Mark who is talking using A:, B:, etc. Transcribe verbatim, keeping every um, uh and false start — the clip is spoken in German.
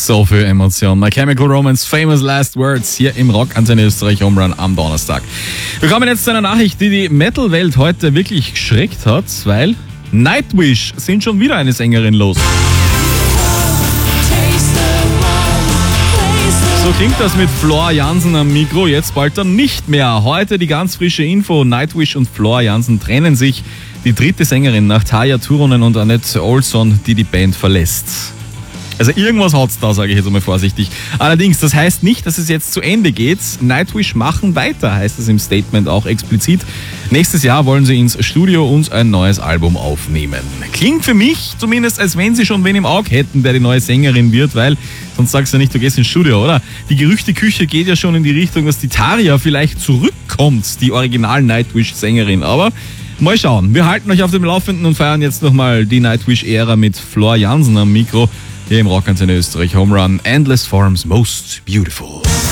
A: So viel Emotion. My Chemical Romance, Famous Last Words hier im Rockantenne Österreich Home Run am Donnerstag. Wir kommen jetzt zu einer Nachricht, die die Metal-Welt heute wirklich geschreckt hat, weil Nightwish sind schon wieder eine Sängerin los. So klingt das mit Floor Jansen am Mikro, jetzt bald dann nicht mehr. Heute die ganz frische Info, Nightwish und Floor Jansen trennen sich. Die dritte Sängerin nach Tarja Turunen und Annette Olsson, die die Band verlässt. Also irgendwas hat's da, sage ich jetzt einmal vorsichtig. Allerdings, das heißt nicht, dass es jetzt zu Ende geht. Nightwish machen weiter, heißt es im Statement auch explizit. Nächstes Jahr wollen sie ins Studio und ein neues Album aufnehmen. Klingt für mich zumindest, als wenn sie schon wen im Auge hätten, der die neue Sängerin wird, weil sonst sagst du nicht, du gehst ins Studio, oder? Die Gerüchteküche geht ja schon in die Richtung, dass die Tarja vielleicht zurückkommt, die original Nightwish-Sängerin. Aber mal schauen. Wir halten euch auf dem Laufenden und feiern jetzt nochmal die Nightwish-Ära mit Floor Jansen am Mikro. Hier im Rockantenne Österreich Home Run, Endless Forms Most Beautiful.